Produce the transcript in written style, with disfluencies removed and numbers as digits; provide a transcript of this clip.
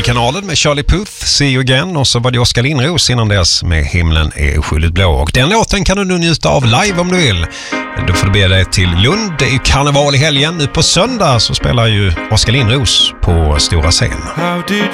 Idol-kanalen med Charlie Puth, See You Again, och så var det Oskar Lindros innan dess med Himlen är skyldigt blå. Och den låten kan du nu njuta av live om du vill. Då får du be dig till Lund. Det är ju karneval i helgen. Nu på söndag så spelar ju Oskar Lindros på stora scen.